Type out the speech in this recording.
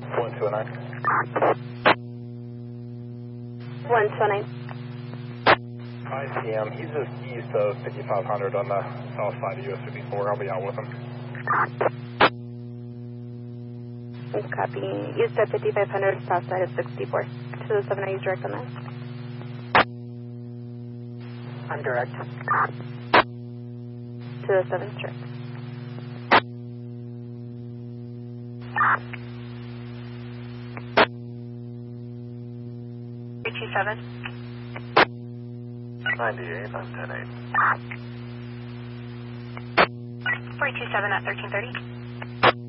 129. 129. 5 p.m. He's just east of 5500 on the south side of US 54. I'll be out with him. Copy. East of 5500, south side of 64. 207, are you direct on that? I'm direct. 207, direct. $327. 98 on 10-8. 427 at 1330.